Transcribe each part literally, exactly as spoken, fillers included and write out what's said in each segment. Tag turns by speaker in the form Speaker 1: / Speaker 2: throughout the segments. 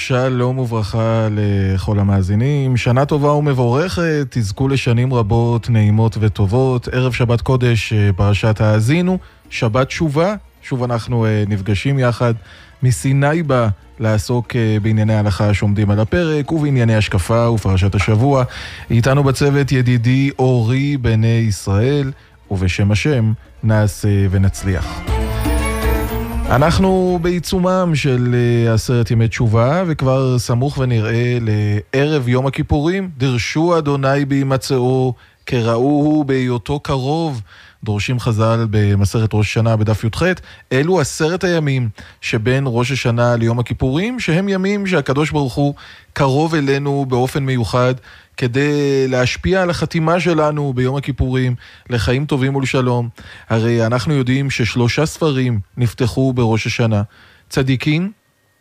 Speaker 1: שלום וברכה לכל המאזינים, שנה טובה ומבורכת, תזכו לשנים רבות, נעימות וטובות. ערב שבת קודש, פרשת האזינו, שבת תשובה, שוב אנחנו נפגשים יחד מסיני בה לעסוק בענייני ההלכה שעומדים על הפרק ובענייני השקפה ופרשת השבוע. איתנו בצוות ידידי אורי בני ישראל, ובשם השם נעשה ונצליח. אנחנו בעיצומם של עשרת ימי תשובה, וכבר סמוך ונראה לערב יום הכיפורים. דרשו אדוני בהימצאו, כראוהו בהיותו קרוב. דורשים חז"ל במסכת ראש השנה בדף י"ח. אלו עשרת הימים שבין ראש השנה ליום הכיפורים, שהם ימים שהקדוש ברוך הוא קרוב אלינו באופן מיוחד, כדי להשפיע על החתימה שלנו ביום הכיפורים לחיים טובים ולשלום. הרי אנחנו יודעים ששלושה ספרים נפתחו בראש השנה. צדיקים,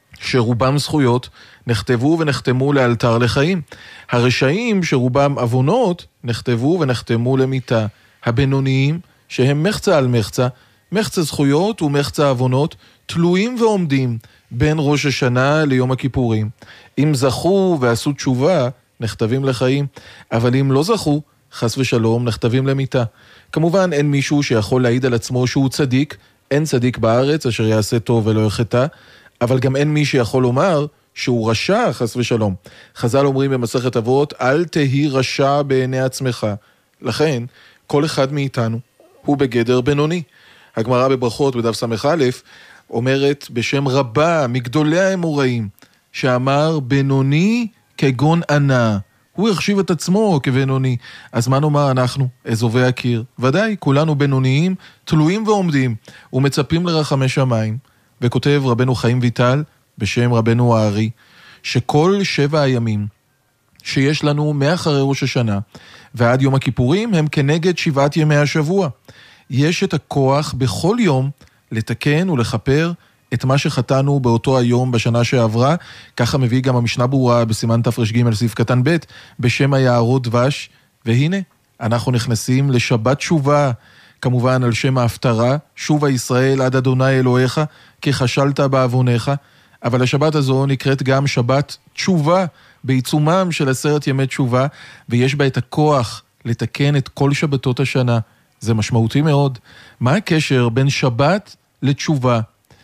Speaker 1: שרובם זכויות, נכתבו ונחתמו לאלתר לחיים. הרשעים, שרובם אבונות, נכתבו ונחתמו למיתה. הבינוניים, שהם מחצה על מחצה, מחצה זכויות ומחצה אבונות, תלויים ועומדים בין ראש השנה ליום הכיפורים. אם זכו ועשו תשובה, נכתבים לחיים, אבל אם לא זכו, חס ושלום, נכתבים למיתה. כמובן אין מישהו שיכול להעיד על עצמו שהוא צדיק, אין צדיק בארץ אשר יעשה טוב ולא יחטא, אבל גם אין מי שיכול לומר שהוא רשע, חס ושלום. חז"ל אומרים במסכת אבות, אל תהי רשע בעיני עצמך. לכן, כל אחד מאיתנו הוא בגדר בינוני. הגמרא בברכות בדף סמך א' אומרת בשם רבה מגדולי האמוראים, שאמר בינוני כגון ענה. הוא החשיב את עצמו כבינוני. אז מה נאמר אנחנו, אזובי הקיר? ודאי, כולנו בינוניים, תלויים ועומדים, ומצפים לרחמי שמיים. וכותב רבנו חיים ויטל, בשם רבנו הארי, שכל שבע הימים שיש לנו מאחרי ראש השנה ועד יום הכיפורים הם כנגד שבעת ימי השבוע. יש את הכוח בכל יום לתקן ולחפר את מה שחטאנו באותו היום בשנה שעברה. ככה מביא גם המשנה ברורה בסימן תר"ג סעיף קטן ב' בשם היערות דבש. והנה אנחנו נכנסים לשבת תשובה, כמובן על שם ההפטרה, שובה ישראל עד אדוני אלוהיך כי חשלת בעוונך. אבל השבת הזו נקראת גם שבת תשובה, בעיצומם של עשרת ימי תשובה, ויש בה את הכוח לתקן את כל שבתות השנה. זה משמעותי מאוד. מה הקשר בין שבת לתשובה?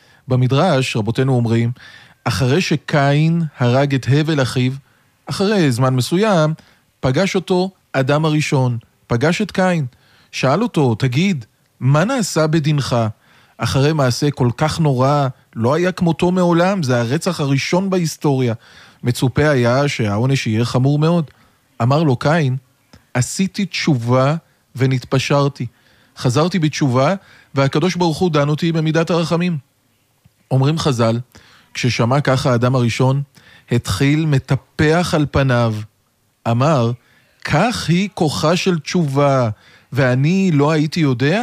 Speaker 1: במדרש רבותינו אומרים, אחרי שקין הרג את הבל אחיו, אחרי זמן מסוים פגש אותו אדם הראשון, פגש את קין, שאל אותו, תגיד, מה נעשה בדינך? אחרי מעשה כל כך נורא, לא היה כמותו מעולם, זה הרצח הראשון בהיסטוריה. מצופה היה שהעונש יהיה חמור מאוד. אמר לו קין, עשיתי תשובה ונתפשרתי. חזרתי בתשובה והקדוש ברוך הוא דן אותי במידת הרחמים. אומרים חז"ל, כששמע ככה האדם הראשון, התחיל מטפח על פניו. אמר, כך היא כוחה של תשובה, ואני לא הייתי יודע?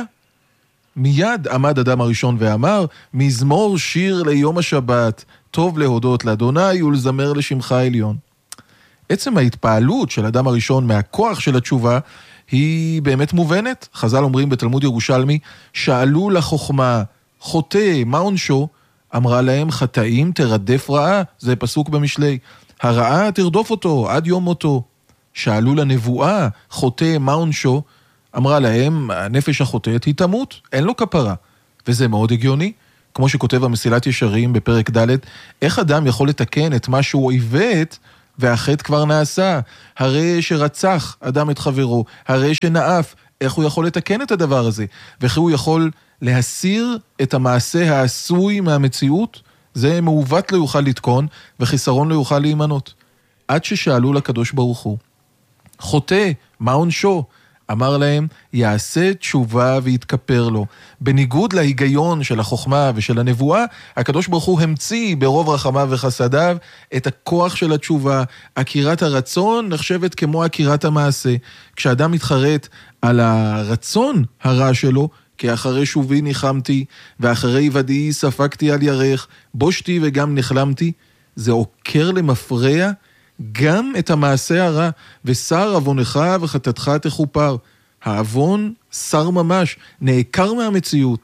Speaker 1: מיד עמד אדם הראשון ואמר, מזמור שיר ליום השבת, טוב להודות לאדוני ולזמר לשמך העליון. עצם ההתפעלות של אדם הראשון מהכוח של התשובה היא באמת מובנת. חז"ל אומרים בתלמוד ירושלמי, שאלו לחוכמה, חוטא, מה עונשו? אמרה להם, חטאים תרדף רעה, זה פסוק במשלי. הרעה תרדוף אותו עד יום מותו. שאלו לנבואה, חוטא, מה עונשו? אמרה להם, הנפש החוטאת היא תמות, אין לו כפרה. וזה מאוד הגיוני. כמו שכותב המסילת ישרים בפרק ד', איך אדם יכול לתקן את מה שהוא עיוות והחטא כבר נעשה? הרי שרצח אדם את חברו, הרי שנאף, איך הוא יכול לתקן את הדבר הזה? וכי הוא יכול להסיר את המעשה העשוי מהמציאות? זה מעוות לא יוכל לתקון וחיסרון לא יוכל להימנות. עד ששאלו לקדוש ברוך הוא, חוטא, מה עונשו? אמר להם, יעשה תשובה ויתכפר לו. בניגוד להיגיון של החוכמה ושל הנבואה, הקדוש ברוך הוא המציא ברוב רחמיו וחסדיו את הכוח של התשובה. עקירת הרצון נחשבת כמו עקירת המעשה. כשאדם מתחרט על הרצון הרע שלו, כי אחרי שובי ניחמתי, ואחרי ודאי ספקתי על ירך, בושתי וגם נחלמתי, זה עוקר למפרע גם את המעשה הרע, ושר עוונך וחטאתך תכופר. העוון שר ממש, נעקר מהמציאות.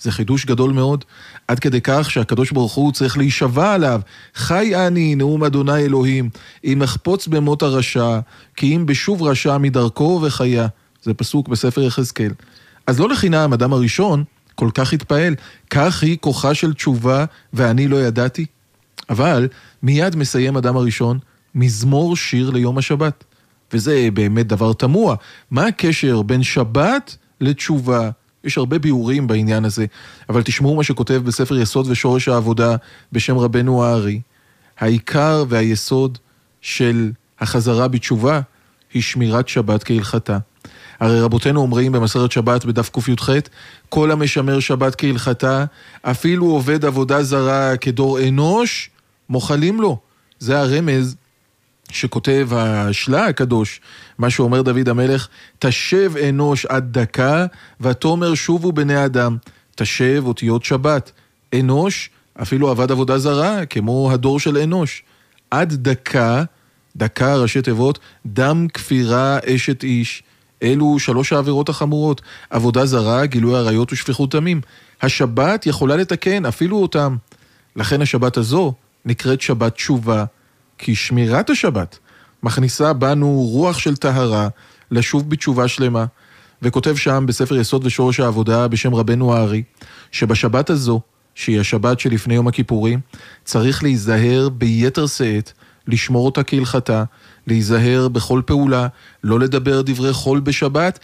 Speaker 1: זה חידוש גדול מאוד, עד כדי כך שהקדוש ברוך הוא צריך להישבע עליו. חי אני, נאום אדוני אלוהים, אם אחפוץ במות הרשע, כי אם בשוב רשע מדרכו וחיה. זה פסוק בספר יחזקאל. אז לא לחינם, אדם הראשון כל כך התפעל, כך היא כוחה של תשובה ואני לא ידעתי. אבל מיד מסיים אדם הראשון מזמור שיר ליום השבת. וזה באמת דבר תמוה. מה הקשר בין שבת לתשובה? יש הרבה ביאורים בעניין הזה, אבל תשמעו מה שכותב בספר יסוד ושורש העבודה בשם רבנו הארי. העיקר והיסוד של החזרה בתשובה היא שמירת שבת כהלכתה. הרי רבותינו אומרים במסכת שבת בדף ק"ח, כל המשמר שבת כהלכתה, אפילו עובד עבודה זרה כדור אנוש, מוחלים לו. זה הרמז שכותב השלה הקדוש, מה שאומר דוד המלך, תשב אנוש עד דקה, ותאמר שובו בני אדם. תשב אותיות שבת. אנוש, אפילו עבד עבודה זרה, כמו הדור של אנוש. עד דקה, דקה ראשי תיבות, דם כפירה אשת איש. אלו שלוש העבירות החמורות. עבודה זרה, גילוי עריות ושפיכות דמים. השבת יכולה לתקן אפילו אותם. לכן השבת הזו נקראת שבת תשובה, כי שמירת השבת מכניסה בנו רוח של טהרה לשוב בתשובה שלמה. וכותב שם בספר יסוד ושורש העבודה בשם רבנו הארי, שבשבת הזו, שהיא השבת שלפני יום הכיפורים, צריך להיזהר ביתר שאת, לשמור אותה כהלכתה, להיזהר בכל פעולה, לא לדבר דברי חול בשבת,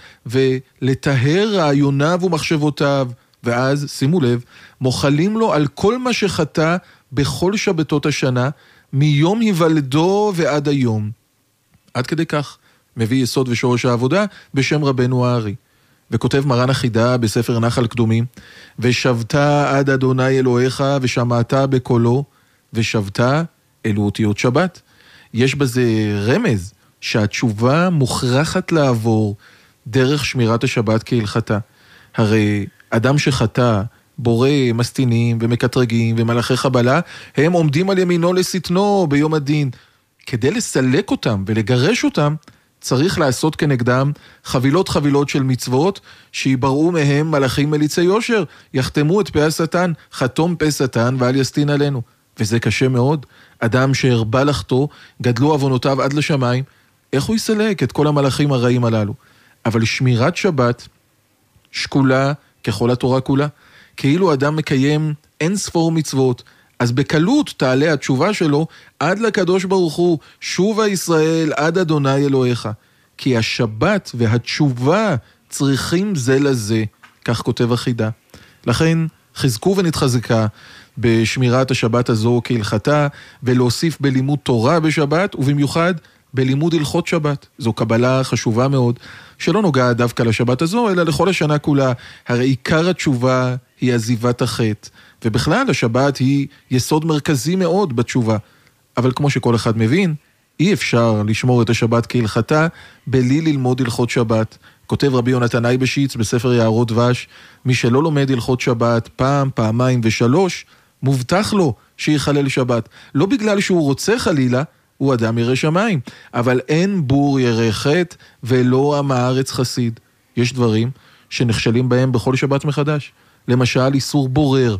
Speaker 1: ולטהר רעיוניו ומחשבותיו. ואז, שימו לב, מוחלים לו על כל מה שחטא בכל שבתות השנה, מיום היוולדו ועד היום. עד כדי כך מביא יסוד ושורש העבודה בשם רבנו הארי. וכותב מרן החידה בספר נחל קדומים, ושבת עד אדוני אלוהיך ושמעת בקולו, ושבת אלו אותיות שבת. יש בזה רמז שהתשובה מוכרחת לעבור דרך שמירת השבת כהלכתה. הרי אדם שחטא, בורא, מסטינים ומקטרגים ומלאכי חבלה, הם עומדים על ימינו לשטנו ביום הדין. כדי לסלק אותם ולגרש אותם, צריך לעשות כנגדם חבילות חבילות של מצוות, שיבראו מהם מלאכים מליצי יושר, יחתמו את פה השטן, חתום פה שטן ואל יסטין עלינו. וזה קשה מאוד. אדם שהרבה לחטוא, גדלו עוונותיו עד לשמיים, איך הוא יסלק את כל המלאכים הרעים הללו? אבל שמירת שבת שקולה ככל התורה כולה. כאילו אדם מקיים אין ספור מצוות, אז בקלות תעלה התשובה שלו עד לקדוש ברוך הוא, שובה ישראל עד אדוני אלוהיך. כי השבת והתשובה צריכים זה לזה, כך כותב החידה. לכן חזקו ונתחזקה בשמירת השבת הזו כהלכתה, ולהוסיף בלימוד תורה בשבת, ובמיוחד בלימוד הלכות שבת. זו קבלה חשובה מאוד, שלא נוגעת דווקא לשבת הזו, אלא לכל השנה כולה. הרי עיקר התשובה היא עזיבת החטא, ובכלל השבת היא יסוד מרכזי מאוד בתשובה. אבל כמו שכל אחד מבין, אי אפשר לשמור את השבת כהלכתה בלי ללמוד הלכות שבת. כותב רבי יונתן אייבשיץ בספר יערות דבש, מי שלא לומד הלכות שבת פעם, פעמיים ושלוש, מובטח לו שיחלל שבת. לא בגלל שהוא רוצה חלילה, הוא אדם ירא שמיים, אבל אין בור ירא חטא ולא עם הארץ חסיד. יש דברים שנכשלים בהם בכל שבת מחדש. למשל, איסור בורר.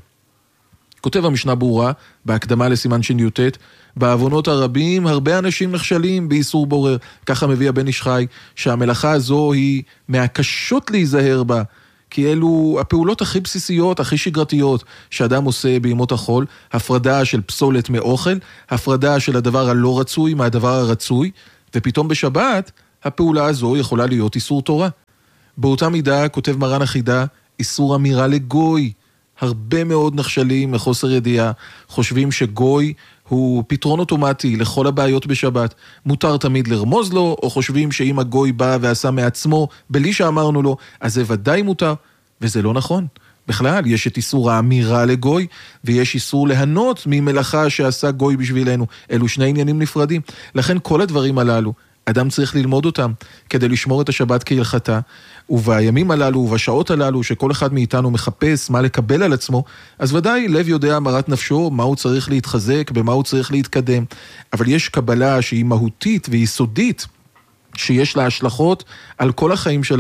Speaker 1: כותב המשנה ברורה, בהקדמה לסימן ש"ט, בעוונות הרבים הרבה אנשים נכשלים באיסור בורר. ככה מביא הבן איש חי, שהמלאכה הזו היא מהקשות להיזהר בה, כי אלו הפעולות הכי בסיסיות, הכי שגרתיות, שאדם עושה בימות החול, הפרדה של פסולת מאוכל, הפרדה של הדבר הלא רצוי מהדבר הרצוי, ופתאום בשבת הפעולה הזו יכולה להיות איסור תורה. באותה מידה כותב מרן החידה, איסור אמירה לגוי. הרבה מאוד נכשלים מחוסר ידיעה, חושבים שגוי הוא פתרון אוטומטי לכל הבעיות בשבת. מותר תמיד לרמוז לו, או חושבים שאם הגוי בא ועשה מעצמו, בלי שאמרנו לו, אז זה ודאי מותר, וזה לא נכון. בכלל, יש את איסור האמירה לגוי, ויש איסור להנות ממלאכה שעשה גוי בשבילנו. אלו שני עניינים נפרדים. לכן כל הדברים הללו, אדם צריך ללמוד אותם כדי לשמור את השבת כהלכתה, ובימים הללו ובשעות הללו שכל אחד מאיתנו מחפש מה לקבל על עצמו, אז ודאי לב יודע מרת נפשו, מה הוא צריך להתחזק, במה הוא צריך להתקדם. אבל יש קבלה שהיא מהותית ויסודית, שיש לה השלכות על כל החיים שלנו.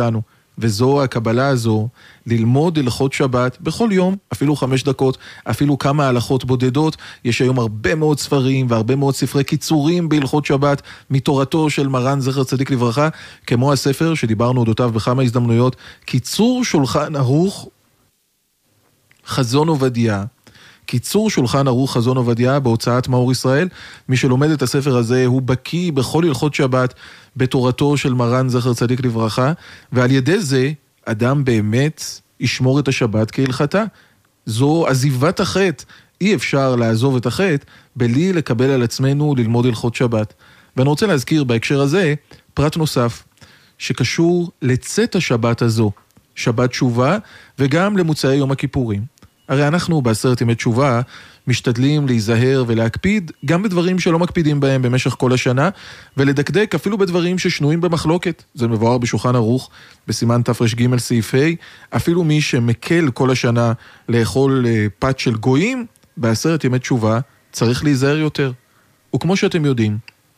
Speaker 1: וזו הקבלה הזו, ללמוד הלכות שבת בכל יום, אפילו חמש דקות, אפילו כמה הלכות בודדות. יש היום הרבה מאוד ספרים והרבה מאוד ספרי קיצורים בהלכות שבת, מתורתו של מרן זכר צדיק לברכה, כמו הספר שדיברנו אודותיו בכמה הזדמנויות, קיצור שולחן ערוך חזון עובדיה. קיצור שולחן ערוך חזון עובדיה בהוצאת מאור ישראל. מי שלומד את הספר הזה הוא בקיא בכל הלכות שבת בתורתו של מרן זכר צדיק לברכה, ועל ידי זה אדם באמת ישמור את השבת כהלכתה. זו עזיבת החטא. אי אפשר לעזוב את החטא בלי לקבל על עצמנו ללמוד הלכות שבת. ואני רוצה להזכיר בהקשר הזה פרט נוסף שקשור לצאת השבת הזו, שבת תשובה, וגם למוצאי יום הכיפורים. הרי אנחנו בעשרת ימי תשובה משתדלים להיזהר ולהקפיד גם בדברים שלא מקפידים בהם במשך כל השנה, ולדקדק אפילו בדברים ששנויים במחלוקת. זה מבואר בשולחן ערוך בסימן תר"ג סעיף ה'. אפילו מי שמקל כל השנה לאכול פת של גויים, בעשרת ימי תשובה צריך להיזהר יותר. וכמו שאתם יודעים,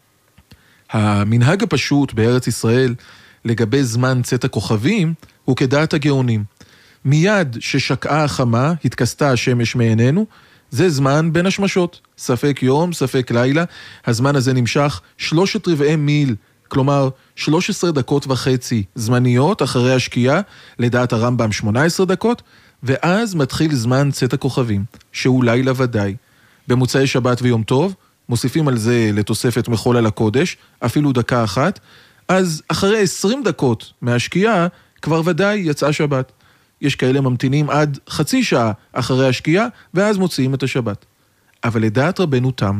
Speaker 1: המנהג הפשוט בארץ ישראל לגבי זמן צאת הכוכבים הוא כדעת הגאונים. מיד ששקעה החמה, התכסתה השמש מעינינו, זה זמן בין השמשות. ספק יום, ספק לילה. הזמן הזה נמשך שלושת רבעי מיל, כלומר שלוש עשרה דקות וחצי זמניות אחרי השקיעה, לדעת הרמב"ם שמונה עשרה דקות, ואז מתחיל זמן צאת הכוכבים, שהוא לילה ודאי. במוצאי שבת ויום טוב, מוסיפים על זה לתוספת מחול על הקודש, אפילו דקה אחת, אז אחרי עשרים דקות מהשקיעה, כבר ודאי יצאה שבת. יש כאלה ממתינים עד חצי שעה אחרי השקיעה, ואז מוציאים את השבת. אבל לדעת רבנו תם,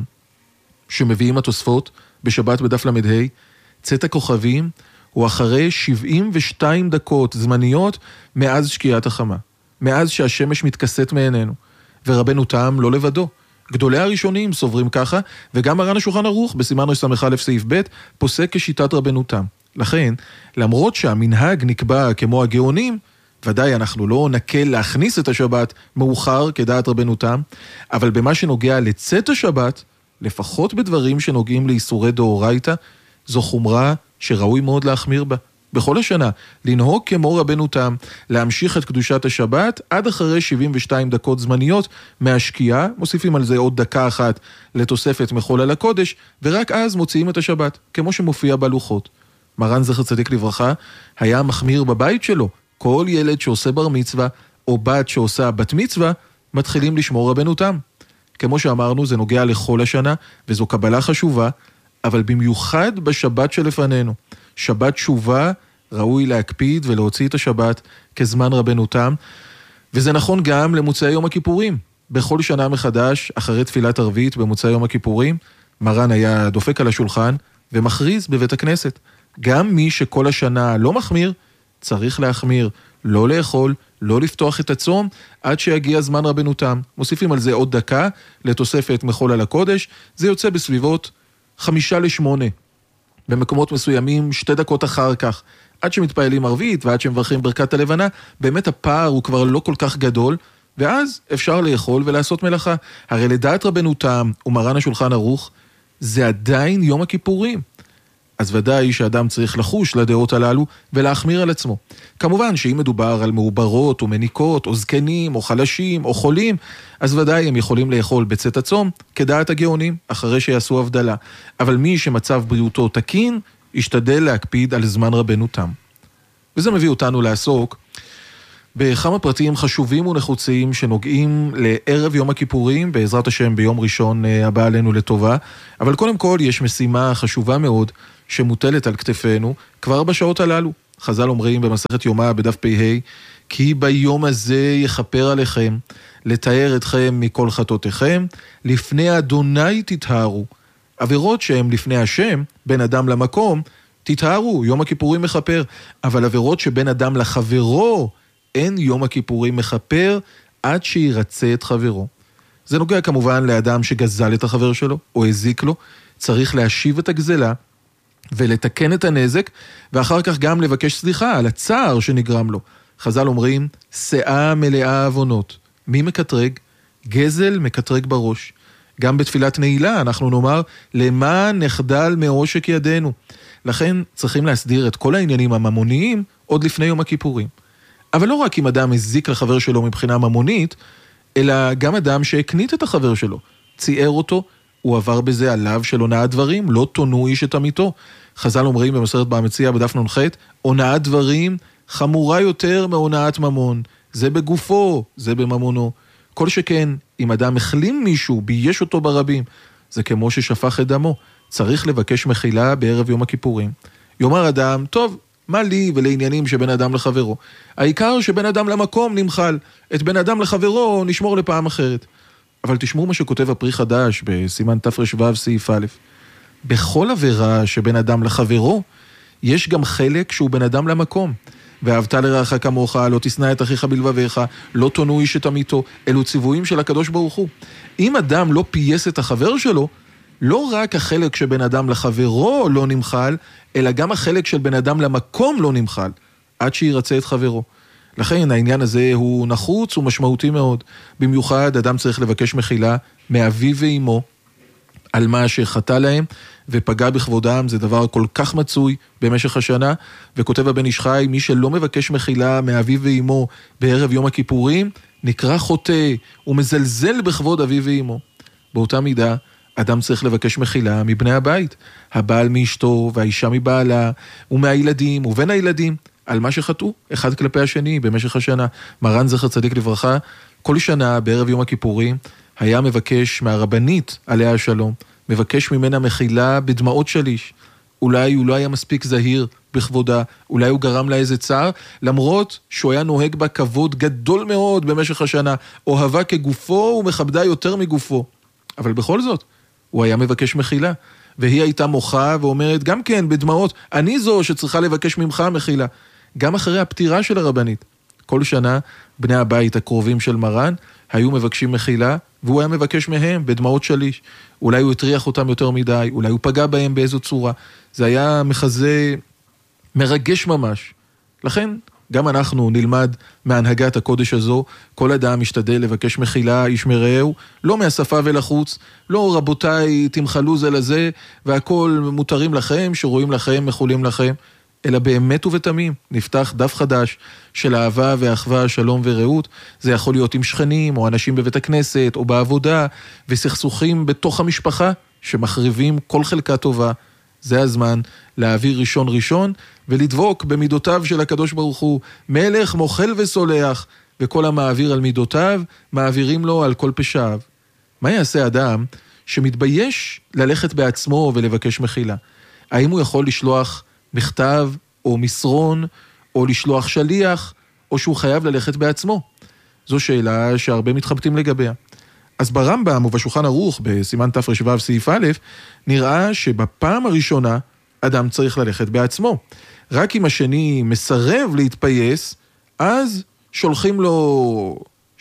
Speaker 1: שמביאים התוספות בשבת בדף למד ה', צאת הכוכבים הוא אחרי שבעים ושתיים דקות זמניות מאז שקיעת החמה, מאז שהשמש מתכסת מעינינו. ורבנו תם לא לבדו. גדולי הראשונים סוברים ככה, וגם מרן השולחן ערוך בסימן רס"א סעיף ב' פוסק כשיטת רבנו תם. לכן, למרות שהמנהג נקבע כמו הגאונים, ודאי אנחנו לא נקל להכניס את השבת מאוחר כדעת רבנו תם, אבל במה שנוגע לצאת השבת, לפחות בדברים שנוגעים לאיסורי דאורייתא, זו חומרה שראוי מאוד להחמיר בה. בכל השנה, לנהוג כמו רבנו תם, להמשיך את קדושת השבת עד אחרי שבעים ושתיים דקות זמניות מהשקיעה, מוסיפים על זה עוד דקה אחת לתוספת מחול על הקודש, ורק אז מוציאים את השבת, כמו שמופיע בלוחות. מרן זכר צדיק לברכה היה מחמיר בבית שלו. כל ילד שעושה בר מצווה, או בת שעושה בת מצווה, מתחילים לשמור רבנו תם. כמו שאמרנו, זה נוגע לכל השנה, וזו קבלה חשובה, אבל במיוחד בשבת שלפנינו. שבת תשובה, ראוי להקפיד ולהוציא את השבת כזמן רבנו תם, וזה נכון גם למוצאי יום הכיפורים. בכל שנה מחדש, אחרי תפילת ערבית במוצאי יום הכיפורים, מרן היה דופק על השולחן ומכריז בבית הכנסת. גם מי שכל השנה לא מחמיר, צריך להחמיר, לא לאכול, לא לפתוח את הצום, עד שיגיע זמן רבנו תם. מוסיפים על זה עוד דקה, לתוספת מחול על הקודש, זה יוצא בסביבות חמישה לשמונה. במקומות מסוימים, שתי דקות אחר כך, עד שמתפעלים ערבית ועד שמברכים ברכת הלבנה, באמת הפער הוא כבר לא כל כך גדול, ואז אפשר לאכול ולעשות מלאכה. הרי לדעת רבנו תם ומרן השולחן ערוך, זה עדיין יום הכיפורים. אז ודאי שאדם צריך לחוש לדעות הללו ולהחמיר על עצמו. כמובן שאם מדובר על מעוברות או מניקות או זקנים או חלשים או חולים, אז ודאי הם יכולים לאכול בצאת הצום כדעת הגאונים אחרי שיעשו הבדלה. אבל מי שמצב בריאותו תקין, ישתדל להקפיד על זמן רבנו תם. וזה מביא אותנו לעסוק בכמה פרטים חשובים ונחוצים שנוגעים לערב יום הכיפורים, בעזרת השם ביום ראשון הבא עלינו לטובה. אבל קודם כל יש משימה חשובה מאוד שמוטלת על כתפינו כבר בשעות הללו. חז"ל אומרים במסכת יומא בדף פ"ה, כי ביום הזה יכפר עליכם, לתאר אתכם מכל חטאותיכם, לפני אדוני תתהרו. עבירות שהם לפני השם, בין אדם למקום, תתהרו, יום הכיפורים מחפר. אבל עבירות שבין אדם לחברו, אין יום הכיפורים מחפר עד שירצה את חברו. זה נוגע כמובן לאדם שגזל את החבר שלו או הזיק לו, צריך להשיב את הגזלה ולתקן את הנזק, ואחר כך גם לבקש סליחה על הצער שנגרם לו. חז"ל אומרים, שאה מלאה עוונות. מי מקטרג? גזל מקטרג בראש. גם בתפילת נעילה אנחנו נאמר, למען נחדל מעושק ידינו. לכן צריכים להסדיר את כל העניינים הממוניים עוד לפני יום הכיפורים. אבל לא רק אם אדם הזיק לחבר שלו מבחינה ממונית, אלא גם אדם שהקנית את החבר שלו, ציער אותו, הוא עבר בזה עליו של הונאת דברים, לא תונו איש את עמיתו. חז"ל אומרים במסכת במציאה בדף נ"ח, הונאת דברים חמורה יותר מהונאת ממון, זה בגופו, זה בממונו. כל שכן, אם אדם החלים מישהו, בייש אותו ברבים, זה כמו ששפך את דמו, צריך לבקש מחילה בערב יום הכיפורים. יאמר אדם, טוב, מה לי ולעניינים שבין אדם לחברו? העיקר שבין אדם למקום נמחל, את בין אדם לחברו נשמור לפעם אחרת. אבל תשמעו מה שכותב הפרי חדש בסימן תר"ו סעיף א', בכל עבירה שבין אדם לחברו, יש גם חלק שהוא בין אדם למקום. ואהבת לרעך כמוך, לא תשנא את אחיך בלבביך, לא תונו איש את עמיתו, אלו ציוויים של הקדוש ברוך הוא. אם אדם לא פייס את החבר שלו, לא רק החלק שבין אדם לחברו לא נמחל, אלא גם החלק של בין אדם למקום לא נמחל, עד שירצה את חברו. לכן העניין הזה הוא נחוץ ומשמעותי מאוד. במיוחד אדם צריך לבקש מחילה מאביו ואמו, על מה שחטא להם ופגע בכבודם, זה דבר כל כך מצוי במשך השנה, וכותב הבן איש חי, מי שלא מבקש מחילה מאביו ואמו בערב יום הכיפורים, נקרא חוטא ומזלזל בכבוד אביו ואמו. באותה מידה, אדם צריך לבקש מחילה מבני הבית, הבעל מאשתו והאישה מבעלה, ומהילדים ובין הילדים, על מה שחטאו אחד כלפי השני במשך השנה. מרן זכר צדיק לברכה, כל שנה בערב יום הכיפורים, היה מבקש מהרבנית עליה השלום, מבקש ממנה מחילה בדמעות שליש. אולי הוא לא היה מספיק זהיר בכבודה, אולי הוא גרם לה איזה צער, למרות שהוא היה נוהג בה כבוד גדול מאוד במשך השנה, אוהבה כגופו ומכבדה יותר מגופו. אבל בכל זאת, הוא היה מבקש מחילה, והיא הייתה מוחה ואומרת גם כן בדמעות, אני זו שצריכה לבקש ממך מחילה. גם אחרי הפטירה של הרבנית, כל שנה בני הבית הקרובים של מרן היו מבקשים מחילה, והוא היה מבקש מהם בדמעות שליש. אולי הוא הטריח אותם יותר מדי, אולי הוא פגע בהם באיזו צורה. זה היה מחזה מרגש ממש. לכן גם אנחנו נלמד מהנהגת הקודש הזו, כל אדם משתדל לבקש מחילה, איש מרעהו, לא מהשפה ולחוץ, לא רבותיי תמחלו זה לזה, והכל מותרים לכם, שרואים לכם, מחולים לכם, אלא באמת ובתמים, נפתח דף חדש של אהבה ואחווה, שלום ורעות. זה יכול להיות עם שכנים, או אנשים בבית הכנסת, או בעבודה, וסכסוכים בתוך המשפחה, שמחריבים כל חלקה טובה. זה הזמן להעביר ראשון ראשון, ולדבוק במידותיו של הקדוש ברוך הוא, מלך מוחל וסולח, וכל המעביר על מידותיו, מעבירים לו על כל פשעיו. מה יעשה אדם שמתבייש ללכת בעצמו ולבקש מחילה? האם הוא יכול לשלוח מכתב או מסרון, או לשלוח שליח, או שהוא חייב ללכת בעצמו? זו שאלה שהרבה מתחבטים לגביה. אז ברמב"ם ובשולחן ערוך בסימן תר"ו סעיף א', נראה שבפעם הראשונה אדם צריך ללכת בעצמו. רק אם השני מסרב להתפייס, אז שולחים לו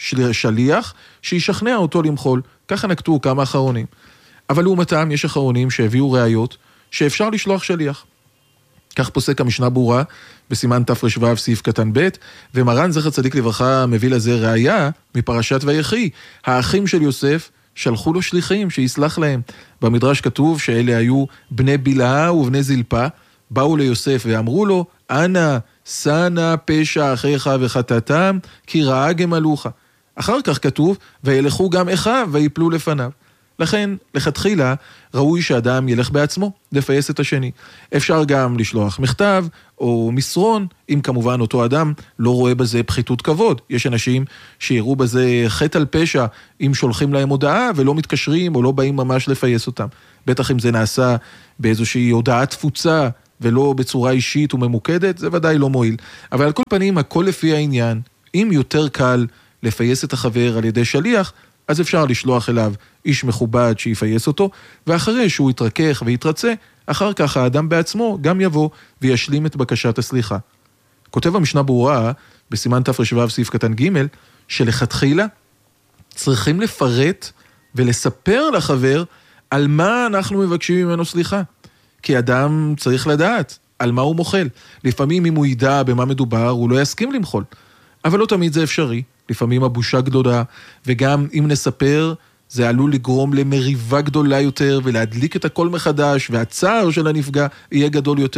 Speaker 1: שליח שישכנע אותו למחול. ככה נקטו כמה אחרונים. אבל לעומתם יש אחרונים שהביאו ראיות שאפשר לשלוח שליח. כך פוסק המשנה ברורה בסימן תר"ו סעיף קטן ב', ומרן זכר צדיק לברכה מביא לזה ראיה מפרשת ויחי. האחים של יוסף שלחו לו שליחים שיסלח להם. במדרש כתוב שאלה היו בני בלהה ובני זלפה, באו ליוסף ואמרו לו, אנא סנה פשע אחיך וחטאתם, כי רעה גמלוך. אחר כך כתוב, וילכו גם אחיו ויפלו לפניו. לכן, לכתחילה, ראוי שאדם ילך בעצמו, לפייס את השני. אפשר גם לשלוח מכתב או מסרון, אם כמובן אותו אדם לא רואה בזה פחיתות כבוד. יש אנשים שיראו בזה חטא על פשע, אם שולחים להם הודעה ולא מתקשרים או לא באים ממש לפייס אותם. בטח אם זה נעשה באיזושהי הודעה תפוצה ולא בצורה אישית וממוקדת, זה ודאי לא מועיל. אבל על כל פנים, הכל לפי העניין. אם יותר קל לפייס את החבר על ידי שליח, אז אפשר לשלוח אליו איש מכובד שיפייס אותו, ואחרי שהוא יתרכך ויתרצה, אחר כך האדם בעצמו גם יבוא וישלים את בקשת הסליחה. כותב המשנה ברורה בסימן תר"ו סעיף קטן ג', שלכתחילה צריכים לפרט ולספר לחבר על מה אנחנו מבקשים ממנו סליחה. כי אדם צריך לדעת על מה הוא מוחל. לפעמים אם הוא ידע במה מדובר, הוא לא יסכים למחול. אבל לא תמיד זה אפשרי. לפעמים הבושה גדולה, וגם אם נספר, זה עלול לגרום למריבה גדולה יותר, ולהדליק את הכל מחדש, והצער של הנפגע יהיה גדול יותר.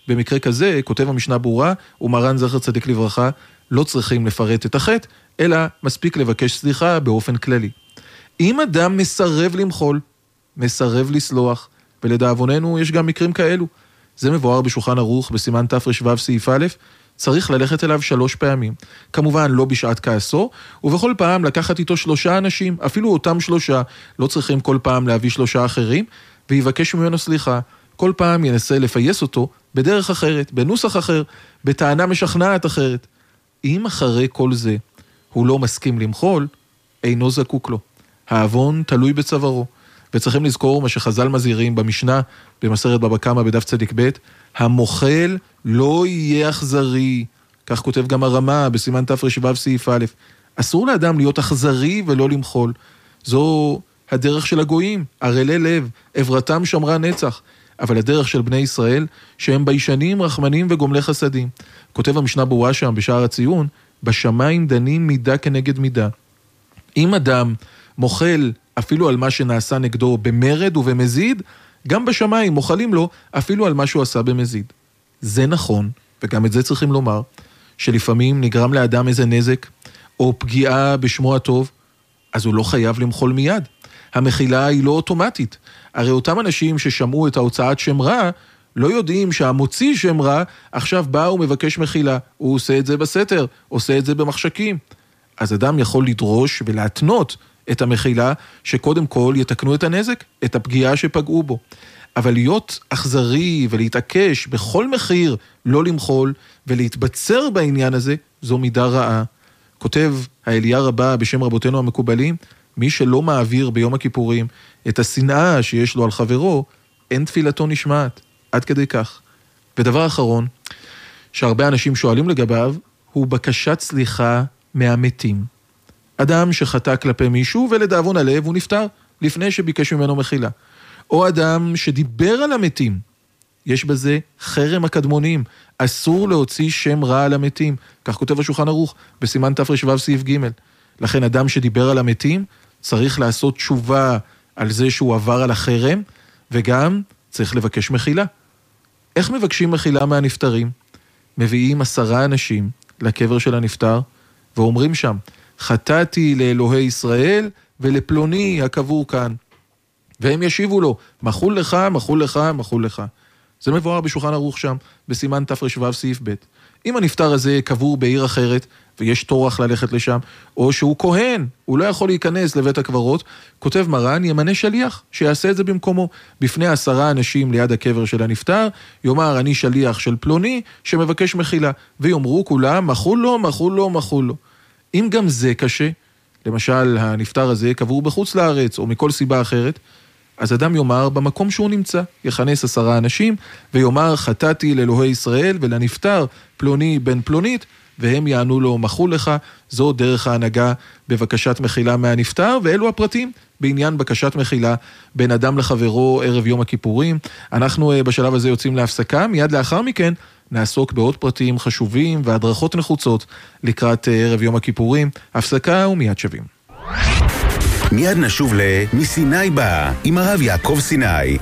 Speaker 1: במקרה כזה, כותב המשנה ברורה, ומרן זכר צדיק לברכה, לא צריכים לפרט את החטא, אלא מספיק לבקש סליחה באופן כללי. אם אדם מסרב למחול, מסרב לסלוח, ולדאבוננו יש גם מקרים כאלו, זה מבואר בשולחן ערוך בסימן תר"ו סעיף א', צריך ללכת אליו שלוש פעמים. כמובן לא בשעת כעסו, ובכל פעם לקחת איתו שלושה אנשים, אפילו אותם שלושה, לא צריכים כל פעם להביא שלושה אחרים, ויבקש ממנו סליחה. כל פעם ינסה לפייס אותו בדרך אחרת, בנוסח אחר, בטענה משכנעת אחרת. אם אחרי כל זה הוא לא מסכים למחול, אינו זקוק לו. העוון תלוי בצווארו. וצריכים לזכור מה שחז"ל מזהירים במשנה, במסכת בבא קמא בדף צדיק ב', המוחל לא יהיה אכזרי. כך כותב גם הרמ"א בסימן תר"ו סעיף א'. אסור לאדם להיות אכזרי ולא למחול. זו הדרך של הגויים, ערלי לב, עברתם שמרה נצח. אבל הדרך של בני ישראל, שהם ביישנים, רחמנים וגומלי חסדים. כותב המשנה ברורה שם בשער הציון, בשמיים דנים מידה כנגד מידה. אם אדם מוחל אפילו על מה שנעשה נגדו במרד ובמזיד, גם בשמיים מוחלים לו אפילו על מה שהוא עשה במזיד. זה נכון, וגם את זה צריכים לומר, שלפעמים נגרם לאדם איזה נזק, או פגיעה בשמו הטוב, אז הוא לא חייב למחול מיד. המחילה היא לא אוטומטית. הרי אותם אנשים ששמעו את ההוצאת שם רע, לא יודעים שהמוציא שם רע, עכשיו בא ומבקש מחילה. הוא עושה את זה בסתר, עושה את זה במחשכים. אז אדם יכול לדרוש ולהתנות את המחילה, שקודם כל יתקנו את הנזק, את הפגיעה שפגעו בו. אבל להיות אכזרי ולהתעקש בכל מחיר לא למחול, ולהתבצר בעניין הזה, זו מידה רעה. כותב האליה רבה בשם רבותינו המקובלים, מי שלא מעביר ביום הכיפורים את השנאה שיש לו על חברו, אין תפילתו נשמעת, עד כדי כך. ודבר אחרון, שהרבה אנשים שואלים לגביו, הוא בקשת סליחה מהמתים. אדם שחטא כלפי מישהו ולדאבון הלב הוא נפטר לפני שביקש ממנו מחילה. או אדם שדיבר על המתים, יש בזה חרם הקדמונים, אסור להוציא שם רע על המתים, כך כותב השולחן ערוך בסימן תר"ו סעיף ג'. לכן אדם שדיבר על המתים צריך לעשות תשובה על זה שהוא עבר על החרם, וגם צריך לבקש מחילה. איך מבקשים מחילה מהנפטרים? מביאים עשרה אנשים לקבר של הנפטר, ואומרים שם, חטאתי לאלוהי ישראל ולפלוני הקבור כאן. והם ישיבו לו, מחול לך, מחול לך, מחול לך. זה מבואר בשולחן ערוך שם, בסימן תר"ו סעיף ב'. אם הנפטר הזה קבור בעיר אחרת, ויש תורח ללכת לשם, או שהוא כהן, הוא לא יכול להיכנס לבית הקברות, כותב מרן, ימנה שליח, שיעשה את זה במקומו. בפני עשרה אנשים ליד הקבר של הנפטר, יאמר, אני שליח של פלוני, שמבקש מחילה, ויאמרו כולם, מחול לו, מחול לו, מחול לו. אם גם זה קשה, למשל, הנפטר הזה קבור בחוץ לארץ, או מכל סיבה אחרת, אז אדם יאמר במקום שהוא נמצא, יכנס עשרה אנשים, ויאמר חטאתי לאלוהי ישראל ולנפטר פלוני בן פלונית, והם יענו לו מחול לך. זו דרך ההנהגה בבקשת מחילה מהנפטר, ואלו הפרטים בעניין בקשת מחילה בין אדם לחברו ערב יום הכיפורים. אנחנו בשלב הזה יוצאים להפסקה, מיד לאחר מכן נעסוק בעוד פרטים חשובים והדרכות נחוצות לקראת ערב יום הכיפורים. הפסקה ומיד שבים.
Speaker 2: מיד נשוב ל"מסיני בא" עם הרב יעקב סיני.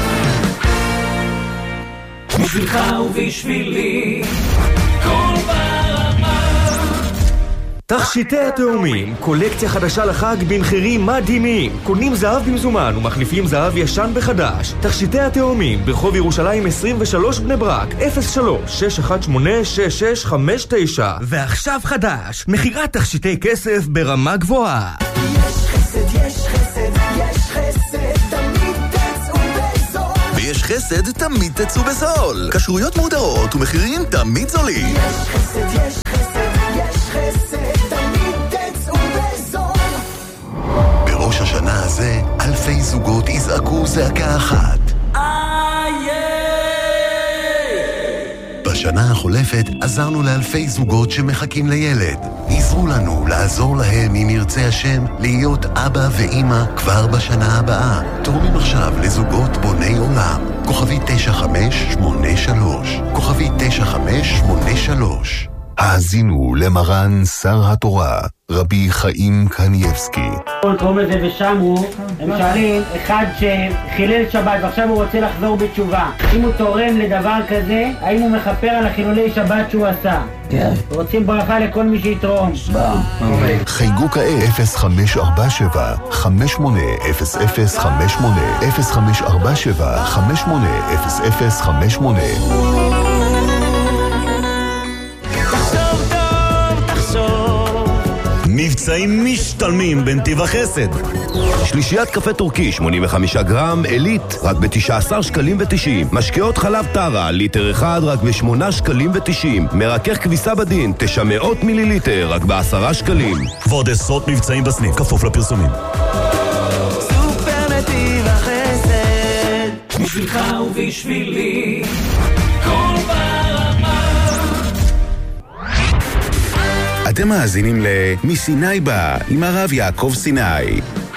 Speaker 3: בשבילך ובשבילי כל ברמה.
Speaker 4: תכשיטי התאומים, קולקציה חדשה לחג במחירים מדהימים. קונים זהב במזומן ומחליפים זהב ישן בחדש. תכשיטי התאומים ברחוב ירושלים עשרים ושלוש בני ברק, אפס שלוש שש אחת שמונה שש שש חמש תשע. ועכשיו חדש, מחירת תכשיטי כסף ברמה גבוהה.
Speaker 3: יש חסד, יש חסד, יש חסד, תמיד תצאו בזול.
Speaker 2: ויש חסד, תמיד תצאו בזול. כשרויות מודרות ומחירים תמיד זולים.
Speaker 3: יש חסד, יש חסד, יש חסד, תמיד תצאו בזול.
Speaker 2: בראש השנה הזה, אלפי זוגות יזעקו זעקה אחת. בשנה החולפת עזרנו לאלפי זוגות שמחכים לילד. עזרו לנו לעזור להם, אם ירצה השם, להיות אבא ואמא כבר בשנה הבאה. תורמים עכשיו לזוגות בוני עולם. כוכבי תשע חמש שמונה שלוש. כוכבי תשע חמש שמונה שלוש. האזינו למרן שר התורה, רבי חיים קניאבסקי.
Speaker 5: קוראים לזה ושמרו, הם שואלים, אחד שחילל שבת ועכשיו הוא רוצה לחזור בתשובה, אם הוא תורם לדבר כזה, האם הוא מכפר על החילולי שבת שהוא עשה? כן. רוצים ברכה לכל מי שיתרום.
Speaker 2: חייגו כעת אפס חמש ארבע שבע חמש שמונה אפס אפס חמש שמונה אפס חמש ארבע שבע חמש שמונה אפס אפס חמש שמונה.
Speaker 6: מבצעים משתלמים בנתיב החסד. שלישיית קפה טורקי שמונים וחמישה גרם אלית רק ב-תשעה עשר שקלים ותשעים. משקאות חלב טרה ליטר אחד רק ב-שמונה שקלים ותשעים. מרכך כביסה בדין תשע מאות מיליליטר רק ב-עשרה שקלים. ועוד עשרות מבצעים בסניף כפוף לפרסומים.
Speaker 3: סופר נתיב החסד, בשבילך ובשבילי כל ברמה.
Speaker 6: אתם מאזינים ל"מסיני בא" עם הרב יעקב סיני.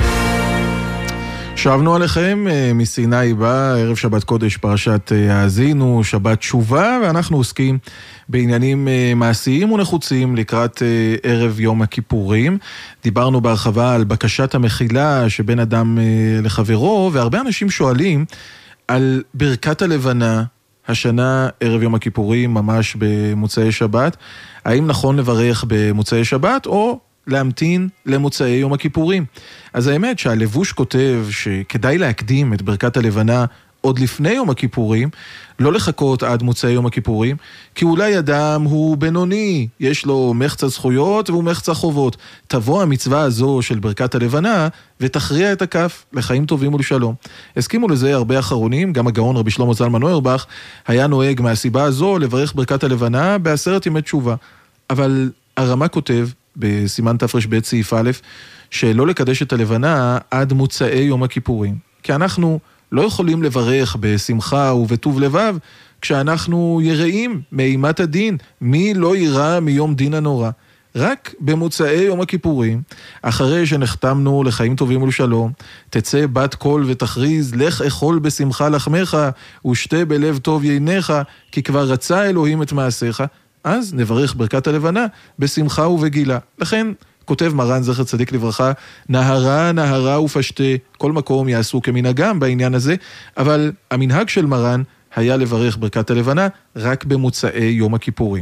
Speaker 1: שבנו עליכם מסיני בא, ערב שבת קודש פרשת האזינו, שבת תשובה, ואנחנו עוסקים בעניינים מעשיים ונחוצים לקראת ערב יום הכיפורים. דיברנו בהרחבה על בקשת המחילה שבין אדם לחברו, והרבה אנשים שואלים על ברכת הלבנה, השנה ערב יום הכיפורים ממש במוצאי שבת, האם נכון לברך במוצאי שבת או להמתין למוצאי יום הכיפורים? אז האמת שהלבוש כותב שכדאי להקדים את ברכת הלבנה עוד לפני יום הכיפורים, לא לחכות עד מוצאי יום הכיפורים, כי אולי אדם הוא בינוני, יש לו מחצה זכויות והוא מחצה חובות. תבוא המצווה הזו של ברכת הלבנה ותכריע את הכף לחיים טובים ולשלום. הסכימו לזה הרבה אחרונים, גם הגאון רבי שלמה זלמן אוירבך היה נוהג מהסיבה הזו לברך ברכת הלבנה בעשרת ימי תשובה. אבל הרמ"א כותב בסימן תר"ב סעיף א' שלא לקדש את הלבנה עד מוצאי יום הכיפורים, כי אנחנו לא יכולים לברך בשמחה ובטוב לבב כשאנחנו יראים מאימת הדין. מי לא ירא מיום דין הנורא? רק במוצאי יום הכיפורים, אחרי שנחתמנו לחיים טובים ולשלום, תצא בת קול ותכריז, לך אכול בשמחה לחמך ושתה בלב טוב ייניך, כי כבר רצה אלוהים את מעשיך, אז נברך ברכת הלבנה בשמחה ובגילה. לכן כותב מרן זכר צדיק לברכה, נהרה נהרה ופשטה, כל מקום יעשו כמנהגם בעניין הזה, אבל המנהג של מרן היה לברך ברכת הלבנה רק במוצאי יום הכיפורים.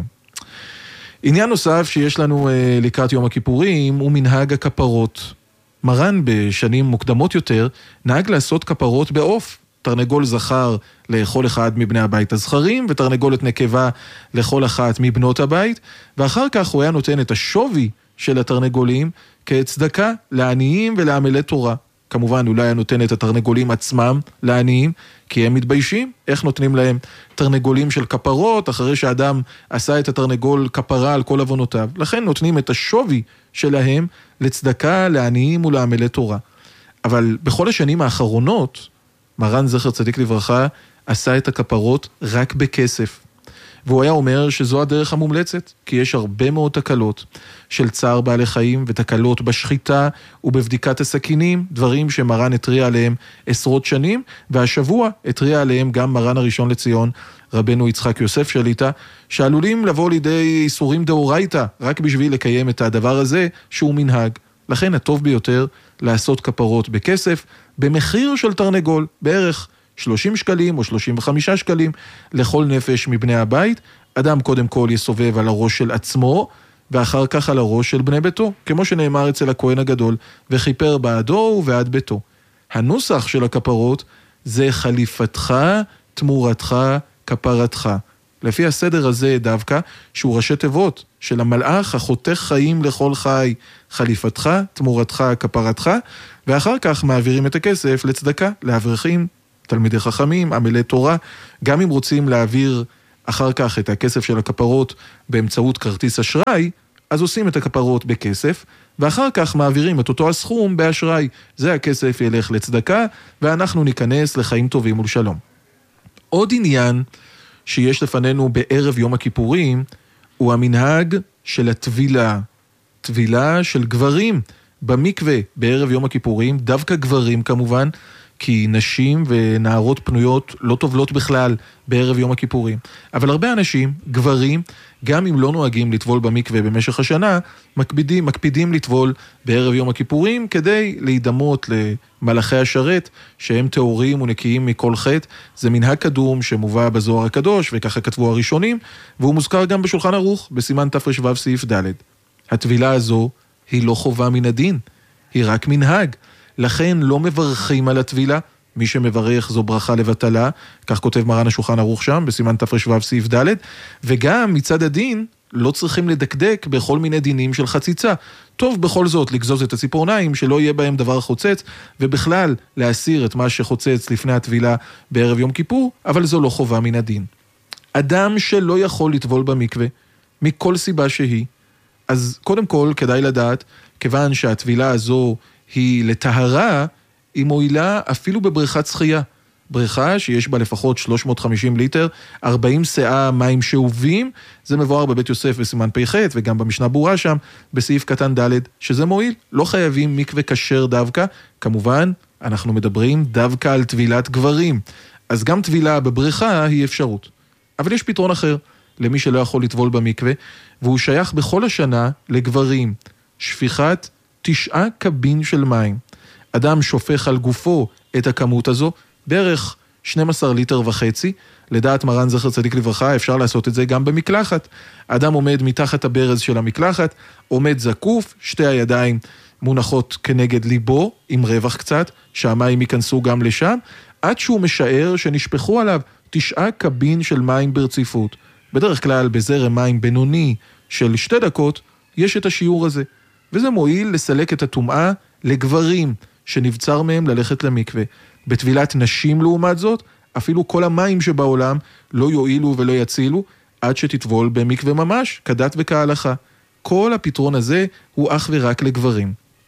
Speaker 1: עניין נוסף שיש לנו אה, לקראת יום הכיפורים הוא מנהג הכפרות. מרן בשנים מוקדמות יותר נהג לעשות כפרות בעוף, תרנגול זכר לכל אחד מבני הבית הזכרים, ותרנגולת נקבה לכל אחת מבנות הבית, ואחר כך הוא היה נותן את השווי של התרנגולים כצדקה לעניים ולעמלי תורה. כמובן אולי היה נותן את התרנגולים עצמם לעניים, כי הם מתביישים. איך נותנים להם תרנגולים של כפרות אחרי שאדם עשה את התרנגול כפרה על כל עוונותיו? לכן נותנים את השווי שלהם לצדקה לעניים ולעמלי תורה. אבל בכל השנים האחרונות מרן זכר צדיק לברכה עשה את הכפרות רק בכסף. והוא היה אומר שזו הדרך המומלצת, כי יש הרבה מאוד תקלות של צער בעלי חיים ותקלות בשחיטה ובבדיקת הסכינים, דברים שמרן התריע עליהם עשרות שנים, והשבוע התריע עליהם גם מרן הראשון לציון, רבנו יצחק יוסף שליטה, שעלולים לבוא לידי איסורים דאורייתא, רק בשביל לקיים את הדבר הזה שהוא מנהג. לכן הטוב ביותר לעשות כפרות בכסף, במחיר של תרנגול, בערך שלושים שקלים או שלושים וחמישה שקלים לכל נפש מבני הבית. אדם קודם כל יסובב על הראש של עצמו, ואחר כך על הראש של בני ביתו, כמו שנאמר אצל הכהן הגדול, וכיפר בעדו ובעד ביתו. הנוסח של הכפרות זה חליפתך, תמורתך, כפרתך. לפי הסדר הזה דווקא, שהוא ראשי תיבות של המלאך החותך חיים לכל חי, חליפתך, תמורתך, כפרתך, ואחר כך מעבירים את הכסף לצדקה, לאברכים, תלמידי חכמים, עמלי תורה. גם אם רוצים להעביר אחר כך את הכסף של הכפרות באמצעות כרטיס אשראי, אז עושים את הכפרות בכסף, ואחר כך מעבירים את אותו הסכום באשראי. זה הכסף ילך לצדקה, ואנחנו ניכנס לחיים טובים ולשלום. עוד עניין שיש לפנינו בערב יום הכיפורים, הוא המנהג של התבילה. תבילה של גברים במקווה בערב יום הכיפורים, דווקא גברים כמובן, כי נשים ונערות פנויות לא טובלות בכלל בערב יום הכיפורים. אבל הרבה אנשים, גברים, גם אם לא נוהגים לטבול במקווה במשך השנה, מקפידים, מקפידים לטבול בערב יום הכיפורים, כדי להידמות למלאכי השרת, שהם טהורים ונקיים מכל חטא. זה מנהג קדום שמובא בזוהר הקדוש, וככה כתבו הראשונים, והוא מוזכר גם בשולחן ערוך, בסימן תר"ו סעיף ד'. הטבילה הזו היא לא חובה מן הדין, היא רק מנהג. לכן לא מברכים על הטבילה, מי שמברך זו ברכה לבטלה, כך כותב מרן השולחן ערוך שם, בסימן תר"ו סעיף ד', וגם מצד הדין לא צריכים לדקדק בכל מיני דינים של חציצה. טוב בכל זאת לגזוז את הציפורניים, שלא יהיה בהם דבר חוצץ, ובכלל להסיר את מה שחוצץ לפני הטבילה בערב יום כיפור, אבל זו לא חובה מן הדין. אדם שלא יכול לטבול במקווה, מכל סיבה שהיא, אז קודם כל כדאי לדעת, כיוון שהטבילה הזו היא לטהרה, היא מועילה אפילו בבריכת שחייה. בריכה שיש בה לפחות שלוש מאות וחמישים ליטר, ארבעים שאה מים שאובים, זה מבואר בבית יוסף בסימן פ"ח, וגם במשנה ברורה שם, בסעיף קטן ד', שזה מועיל. לא חייבים מקווה כשר דווקא, כמובן, אנחנו מדברים דווקא על טבילת גברים. אז גם טבילה בבריכה היא אפשרות. אבל יש פתרון אחר, למי שלא יכול לטבול במקווה, והוא שייך בכל השנה לגברים. שפיכת תשעה קבין של מים. אדם שופך על גופו את הכמות הזו, בערך שנים עשר ליטר וחצי, לדעת מרן זכר צדיק לברכה, אפשר לעשות את זה גם במקלחת. אדם עומד מתחת הברז של המקלחת, עומד זקוף, שתי הידיים מונחות כנגד ליבו, עם רווח קצת, שהמים ייכנסו גם לשם, עד שהוא משער שנשפכו עליו תשעה קבין של מים ברציפות. בדרך כלל בזרם מים בינוני של שתי דקות, יש את השיעור הזה. וזה מועיל לסלק את הטומאה לגברים שנבצר מהם ללכת למקווה. בטבילת נשים לעומת זאת, אפילו כל המים שבעולם לא יועילו ולא יצילו, עד שתטבול במקווה ממש, כדת וכהלכה. כל הפתרון הזה הוא אך ורק לגברים.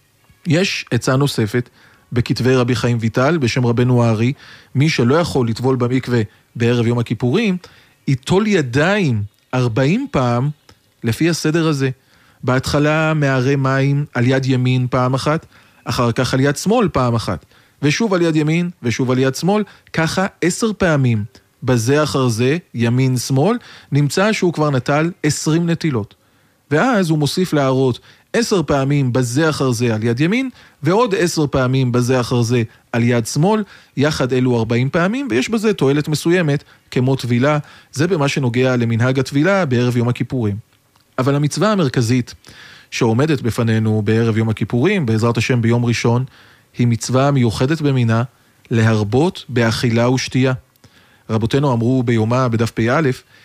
Speaker 1: יש עצה נוספת בכתבי רבי חיים ויטל בשם רבנו הארי, מי שלא יכול לטבול במקווה בערב יום הכיפורים, ייטול ידיים ארבעים פעם לפי הסדר הזה. בהתחלה מערי מים על יד ימין פעם אחת, אחר כך על יד שמאל פעם אחת, ושוב על יד ימין ושוב על יד שמאל, ככה עשר פעמים. בזה אחר זה, ימין שמאל, נמצא שהוא כבר נטל עשרים נטילות. ואז הוא מוסיף להראות עשר פעמים בזה אחר זה על יד ימין, ועוד עשר פעמים בזה אחר זה על יד שמאל, יחד אלו ארבעים פעמים, ויש בזה תועלת מסוימת כמו טבילה. זה במה שנוגע למנהג הטבילה בערב יום הכיפורים. אבל המצווה המרכזית שעומדת בפנינו בערב יום הכיפורים, בעזרת השם ביום ראשון, היא מצווה מיוחדת במינה, להרבות באכילה ושתייה. רבותינו אמרו ביומה בדף פ"א,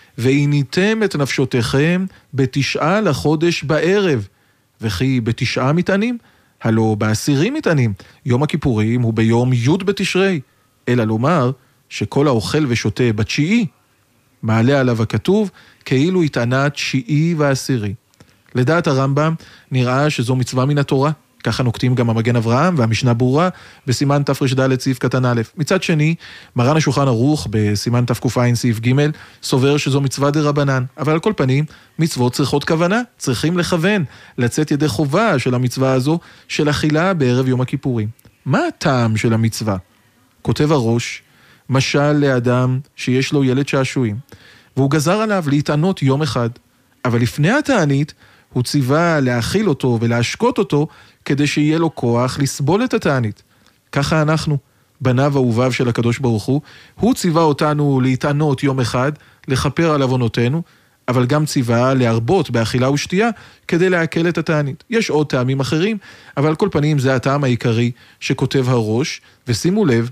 Speaker 1: ועיניתם את נפשותיכם בתשעה לחודש בערב, וכי בתשעה מטענים, הלא בעשירים מטענים. יום הכיפורים הוא ביום י' בתשרי, אלא לומר שכל האוכל ושותה בתשיעי, מעלה עליו הכתוב, כאילו התענה תשיעי ועשירי. לדעת הרמב"ם נראה שזו מצווה מן התורה, ככה נוקטים גם המגן אברהם והמשנה ברורה בסימן תר"ד סעיף קטן א'. מצד שני, מרן השולחן ערוך בסימן תק"ע סעיף ג' סובר שזו מצווה דרבנן, אבל על כל פנים מצוות צריכות כוונה, צריכים לכוון, לצאת ידי חובה של המצווה הזו של אכילה בערב יום הכיפורים. מה הטעם של המצווה? כותב הראש, משל לאדם שיש לו ילד שעשועים, והוא גזר עליו להתענות יום אחד, אבל לפני התענית הוא ציווה להאכיל אותו ולהשקות אותו, כדי שיהיה לו כוח לסבול את התענית. ככה אנחנו, בניו אהוביו של הקדוש ברוך הוא, הוא ציווה אותנו להתענות יום אחד, לכפר על עוונותינו, אבל גם ציווה להרבות באכילה ושתייה, כדי להקל את התענית. יש עוד טעמים אחרים, אבל על כל פנים זה הטעם העיקרי שכותב הראש, ושימו לב,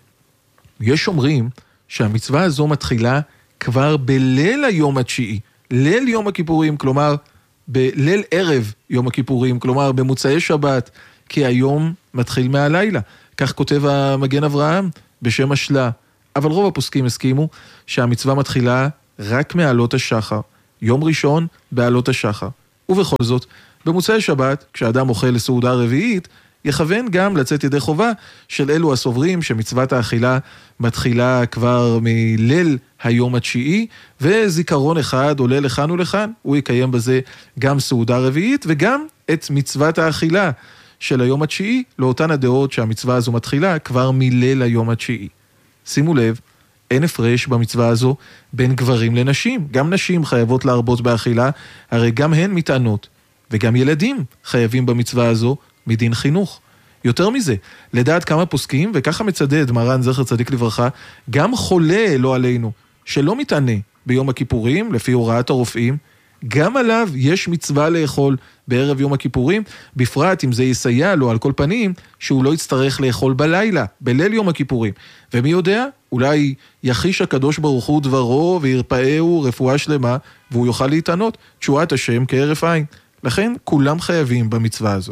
Speaker 1: יש אומרים שהמצווה הזו מתחילה כבר בליל היום התשיעי, ליל יום הכיפורים, כלומר בליל ערב יום הכיפורים, כלומר במוצאי שבת, כי היום מתחיל מהלילה. כך כותב המגן אברהם בשם השלה. אבל רוב הפוסקים הסכימו שהמצווה מתחילה רק מעלות השחר. יום ראשון בעלות השחר. ובכל זאת, במוצאי שבת, כשאדם אוכל לסעודה רביעית, יכוון גם לצאת ידי חובה של אלו הסוברים שמצוות האכילה מתחילה כבר מליל היום התשיעי, וזיכרון אחד עולה לכאן ולכאן, הוא יקיים בזה גם סעודה רביעית וגם את מצוות האכילה, של היום התשיעי, לאותן הדעות שהמצווה הזו מתחילה כבר מליל היום התשיעי. שימו לב, אין הפרש במצווה הזו בין גברים לנשים. גם נשים חייבות להרבות באכילה, הרי גם הן מתענות. וגם ילדים חייבים במצווה הזו מדין חינוך. יותר מזה, לדעת כמה פוסקים, וככה מצדד מרן זכר צדיק לברכה, גם חולה לא עלינו, שלא מתענה ביום הכיפורים, לפי הוראת הרופאים, גם עליו יש מצווה לאכול בערב יום הכיפורים, בפרט אם זה יסייע לו על כל פנים, שהוא לא יצטרך לאכול בלילה, בליל יום הכיפורים. ומי יודע, אולי יחיש הקדוש ברוך הוא דברו וירפאהו רפואה שלמה, והוא יוכל להתענות, תשועת השם כהרף עין. לכן כולם חייבים במצווה הזו.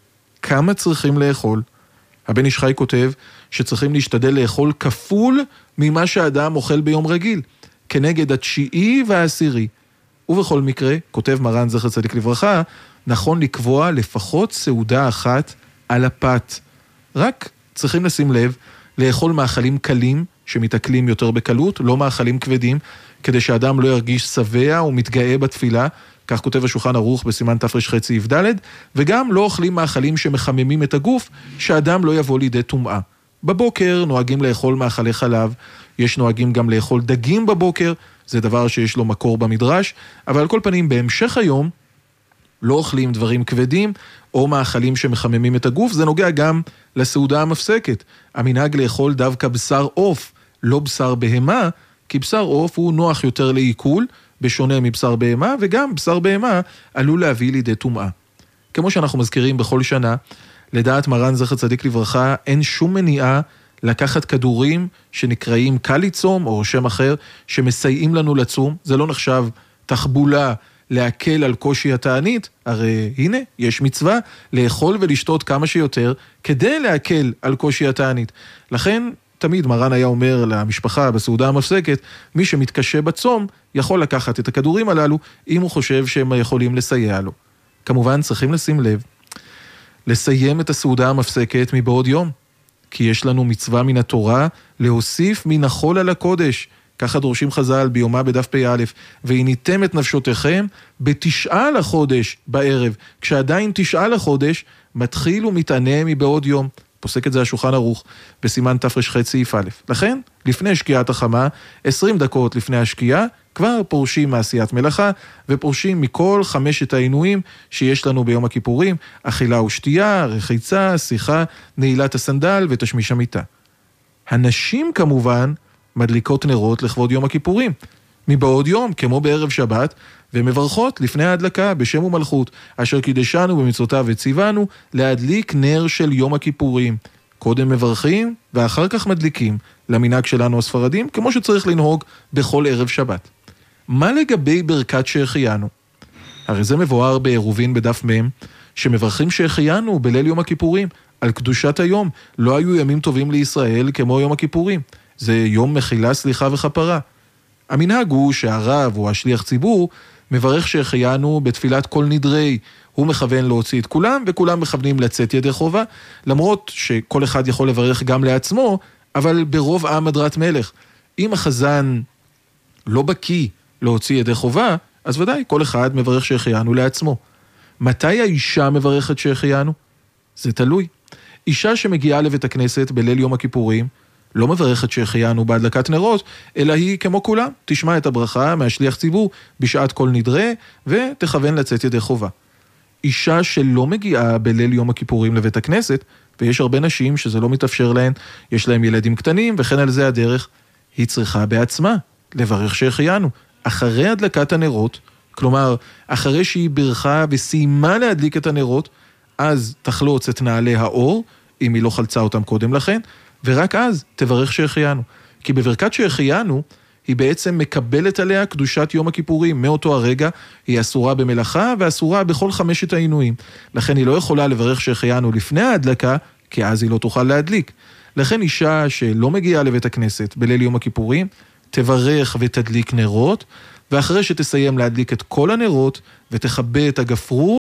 Speaker 1: כמה צריכים לאכול? הבן איש חי כותב שצריכים להשתדל לאכול כפול ממה שהאדם אוכל ביום רגיל, כנגד התשיעי והעשירי. ובכל מקרה, כותב מרן זכר צדיק לברכה, נכון לקבוע לפחות סעודה אחת על הפת. רק צריכים לשים לב, לאכול מאכלים קלים שמתעכלים יותר בקלות, לא מאכלים כבדים, כדי שהאדם לא ירגיש שבע ומתגאה בתפילה, כך כותב השולחן ערוך בסימן תפרש חצי י"ד, וגם לא אוכלים מאכלים שמחממים את הגוף, שהאדם לא יבוא לידי טומאה. בבוקר נוהגים לאכול מאכלי חלב, יש נוהגים גם לאכול דגים בבוקר, זה דבר שיש לו מקור במדרש, אבל על כל פנים בהמשך היום לא אוכלים דברים כבדים או מאכלים שמחממים את הגוף, זה נוגע גם לסעודה המפסקת. המנהג לאכול דווקא בשר עוף, לא בשר בהמה, כי בשר עוף הוא נוח יותר לעיכול, בשונה מבשר בהמה, וגם בשר בהמה עלול להביא לידי טומאה. כמו שאנחנו מזכירים בכל שנה, לדעת מרן זכר צדיק לברכה, אין שום מניעה לקחת כדורים שנקראים קליצום או שם אחר, שמסייעים לנו לצום. זה לא נחשב תחבולה להקל על קושי התענית, הרי הנה, יש מצווה לאכול ולשתות כמה שיותר, כדי להקל על קושי התענית. לכן, תמיד מרן היה אומר למשפחה בסעודה המפסקת, מי שמתקשה בצום יכול לקחת את הכדורים הללו, אם הוא חושב שהם יכולים לסייע לו. כמובן צריכים לשים לב, לסיים את הסעודה המפסקת מבעוד יום, כי יש לנו מצווה מן התורה להוסיף מן החול על הקודש, ככה דורשים חז"ל ביומה בדף פ"א, והניתם את נפשותיכם בתשעה לחודש בערב, כשעדיין תשעה לחודש מתחיל ומתענה מבעוד יום. פוסק את זה השולחן ערוך בסימן תפרש חצי א'. לכן, לפני שקיעת החמה, עשרים דקות לפני השקיעה, כבר פורשים מעשיית מלאכה, ופורשים מכל חמשת העינויים שיש לנו ביום הכיפורים, אכילה ושתייה, רחיצה, שיחה, נעילת הסנדל ותשמיש המיטה. הנשים כמובן מדליקות נרות לכבוד יום הכיפורים, מבעוד יום, כמו בערב שבת, ומברכות לפני ההדלקה בשם ומלכות, אשר קידשנו במצוותיו וציוונו להדליק נר של יום הכיפורים. קודם מברכים ואחר כך מדליקים, למנהג שלנו הספרדים, כמו שצריך לנהוג בכל ערב שבת. מה לגבי ברכת שהחיינו? הרי זה מבואר בעירובין בדף מ' שמברכים שהחיינו בליל יום הכיפורים, על קדושת היום. לא היו ימים טובים לישראל כמו יום הכיפורים. זה יום מחילה, סליחה וכפרה. המנהג הוא שהרב או השליח ציבור מברך שהחיינו בתפילת כל נדרי, הוא מכוון להוציא את כולם, וכולם מכוונים לצאת ידי חובה, למרות שכל אחד יכול לברך גם לעצמו, אבל ברוב עם הדרת מלך. אם החזן לא בקיא להוציא ידי חובה, אז ודאי כל אחד מברך שהחיינו לעצמו. מתי האישה מברכת שהחיינו? זה תלוי. אישה שמגיעה לבית הכנסת בליל יום הכיפורים, לא מברכת שהחיינו בהדלקת נרות, אלא היא כמו כולם, תשמע את הברכה מהשליח ציבור בשעת כל נדרה, ותכוון לצאת ידי חובה. אישה שלא מגיעה בליל יום הכיפורים לבית הכנסת, ויש הרבה נשים שזה לא מתאפשר להן, יש להם ילדים קטנים, וכן על זה הדרך, היא צריכה בעצמה לברך שהחיינו, אחרי הדלקת הנרות, כלומר, אחרי שהיא ברכה וסיימה להדליק את הנרות, אז תחלוץ את נעלי האור, אם היא לא חלצה אותם קודם לכן, ורק אז תברך שהחיינו. כי בברכת שהחיינו, היא בעצם מקבלת עליה קדושת יום הכיפורים. מאותו הרגע היא אסורה במלאכה ואסורה בכל חמשת העינויים. לכן היא לא יכולה לברך שהחיינו לפני ההדלקה, כי אז היא לא תוכל להדליק. לכן אישה שלא מגיעה לבית הכנסת בליל יום הכיפורים, תברך ותדליק נרות, ואחרי שתסיים להדליק את כל הנרות ותכבה את הגפרור,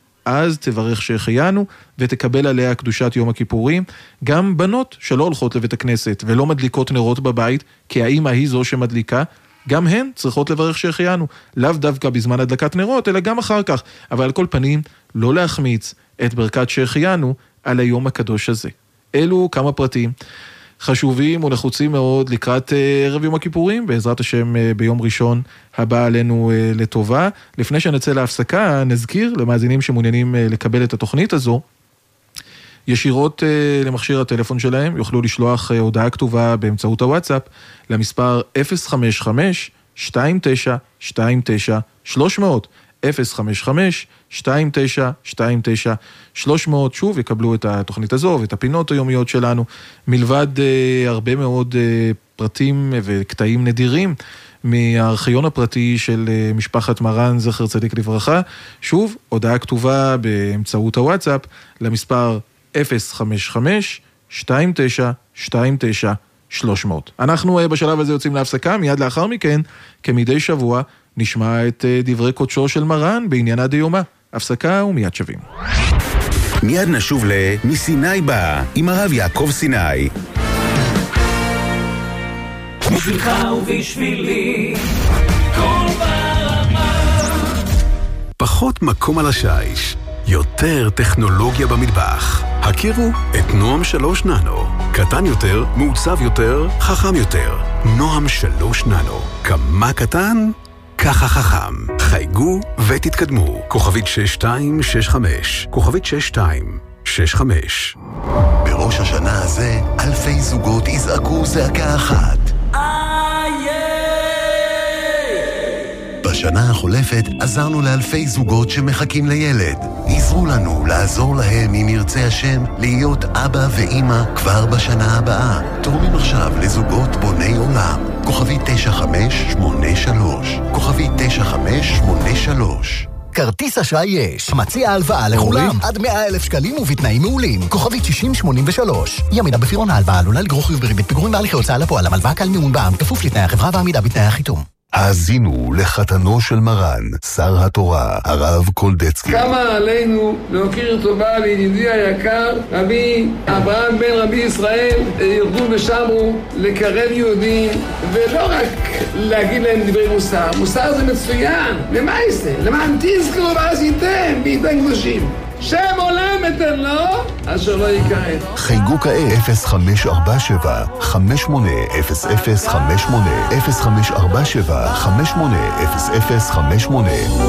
Speaker 1: אז תברך שהחיינו ותקבל עליה קדושת יום הכיפורים. גם בנות שלא הולכות לבית הכנסת ולא מדליקות נרות בבית, כי האמא היא זו שמדליקה, גם הן צריכות לברך שהחיינו, לאו דווקא בזמן הדלקת נרות, אלא גם אחר כך, אבל על כל פנים, לא להחמיץ את ברכת שהחיינו על היום הקדוש הזה. אלו כמה פרטים חשובים ונחוצים מאוד לקראת ערב יום הכיפורים, בעזרת השם ביום ראשון הבא עלינו לטובה. לפני שנצא להפסקה, נזכיר למאזינים שמעוניינים לקבל את התוכנית הזו, ישירות למכשיר הטלפון שלהם, יוכלו לשלוח הודעה כתובה באמצעות הוואטסאפ, למספר אפס חמש חמש שתיים תשע שתיים תשע שלוש מאות, אפס חמש חמש שתיים תשע שתיים תשע שלוש מאות, שוב יקבלו את התוכנית הזו ואת הפינות היומיות שלנו, מלבד uh, הרבה מאוד uh, פרטים וקטעים נדירים מהארכיון הפרטי של uh, משפחת מרן זכר צדיק לברכה. שוב, הודעה כתובה באמצעות הוואטסאפ למספר אפס חמש חמש שתיים תשע שתיים תשע שלוש מאות. אנחנו uh, בשלב הזה יוצאים להפסקה, מיד לאחר מכן, כמדי שבוע, נשמע את דברי קודשו של מרן בעניינה דיומה. הפסקה ומיד שווים.
Speaker 6: מיד נשוב ל"מסיני בא" עם הרב יעקב סיני.
Speaker 3: בשבילך ובשבילי כל ברמה.
Speaker 7: פחות מקום על השיש, יותר טכנולוגיה במטבח. הכירו את נועם שלוש ננו. קטן יותר, מעוצב יותר, חכם יותר. נועם שלוש ננו. כמה קטן? ככה חכם. חייגו ותתקדמו. כוכבית שש שתיים שש חמש. כוכבית שש שתיים שש חמש.
Speaker 2: בראש השנה הזה, אלפי זוגות יזעקו זעקה אחת. בשנה החולפת עזרנו לאלפי זוגות שמחכים לילד. עזרו לנו לעזור להם, אם ירצה השם, להיות אבא ואמא כבר בשנה הבאה. תורמים עכשיו לזוגות בוני עולם. כוכבי תשע חמש שמונה שלוש. כוכבי תשע חמש שמונה שלוש.
Speaker 8: כרטיס אשראי יש. מציע הלוואה לכולם עד מאה אלף שקלים ובתנאים מעולים. כוכבית שישים שמונים ושלוש. אי עמידה בפירעון ההלוואה עלולה לגרור חיוב בריבית פיגורים בהליכי הוצאה לפועל. הלוואה כלל מימון בע"מ כפוף לתנאי החברה ועמידה בתנאי החיתום.
Speaker 2: האזינו לחתנו של מרן, שר התורה, הרב קולדצקי.
Speaker 9: כמה עלינו להוקיר טובה לידידי היקר, רבי אברהם בן רבי ישראל, ירדו ושמרו לקרב יהודים, ולא רק להגיד להם דברי מוסר. מוסר זה מצוין, למה יעשה? למען תזכרו ועשיתם בידי קדושים. שם עולם אתן לו, אשר לא יקראת.
Speaker 2: חייגו כעת אפס חמש ארבע שבע חמש שמונה אפס אפס חמש שמונה אפס חמש ארבע שבע חמש שמונה אפס אפס חמש שמונה.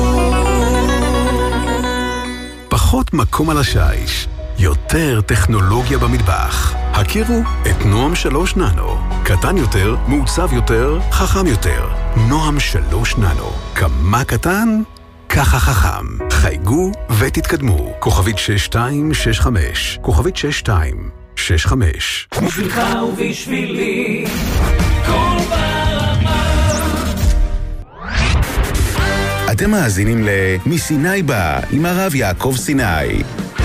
Speaker 7: פחות מקום על השיש, יותר טכנולוגיה במטבח. הכירו את נועם שלוש ננו. קטן יותר, מעוצב יותר, חכם יותר. נועם שלוש ננו. כמה קטן? ככה חכם. חייגו ותתקדמו. כוכבית שש שתיים שש חמש. כוכבית שש שתיים שש חמש.
Speaker 3: בשבילך ובשבילי כל ברמה.
Speaker 6: אתם מאזינים ל"מסיני בא" עם הרב יעקב סיני.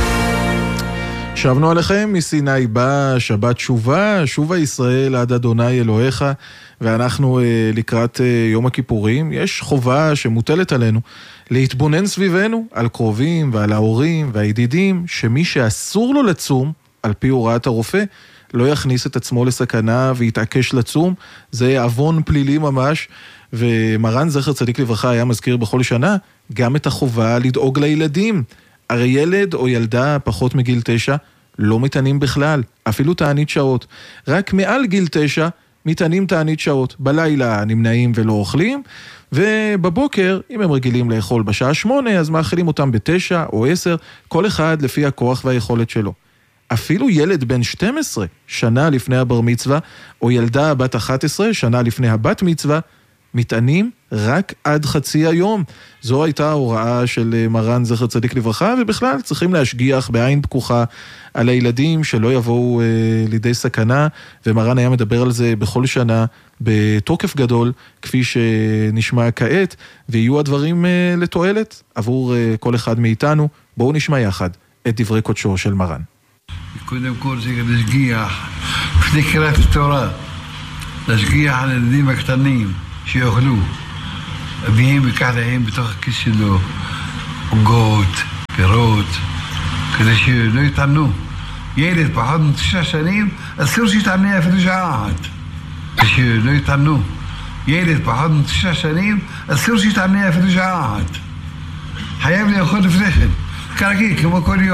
Speaker 1: שבנו עליכם מסיני בא, שבת שובה, שובה ישראל עד אדוני אלוהיך, ואנחנו לקראת יום הכיפורים. יש חובה שמוטלת עלינו להתבונן סביבנו על קרובים ועל ההורים והידידים, שמי שאסור לו לצום, על פי הוראת הרופא, לא יכניס את עצמו לסכנה ויתעקש לצום. זה עוון פלילי ממש, ומרן זכר צדיק לברכה היה מזכיר בכל שנה גם את החובה לדאוג לילדים. הרי ילד או ילדה פחות מגיל תשע לא מתענים בכלל, אפילו תענית שעות. רק מעל גיל תשע מתענים תענית שעות. בלילה נמנעים ולא אוכלים, ובבוקר, אם הם רגילים לאכול בשעה שמונה, אז מאכילים אותם בתשע או עשר, כל אחד לפי הכוח והיכולת שלו. אפילו ילד בן שתים עשרה שנה לפני הבר מצווה, או ילדה בת אחת עשרה שנה לפני הבת מצווה, מתענים רק עד חצי היום. זו הייתה ההוראה של מרן זכר צדיק לברכה, ובכלל צריכים להשגיח בעין פקוחה על הילדים שלא יבואו אה, לידי סכנה, ומרן היה מדבר על זה בכל שנה בתוקף גדול, כפי שנשמע כעת, ויהיו הדברים אה, לתועלת עבור אה, כל אחד מאיתנו. בואו נשמע יחד את דברי קודשו של מרן.
Speaker 10: קודם כל זה להשגיח, לפני קריאת התורה, להשגיח על הילדים הקטנים שיאכלו. אביהם יקח להם בתוך הכיס שלו עוגות, פירות, כדי שלא יתענו. ילד פחות מתשע שנים, אסור שיתענה אפילו שעה אחת. שלא יתענו. ילד פחות מתשע שנים, אסור שיתענה אפילו שעה אחת. חייב לאכול לפני כן, כרגיל, כמו כל יום.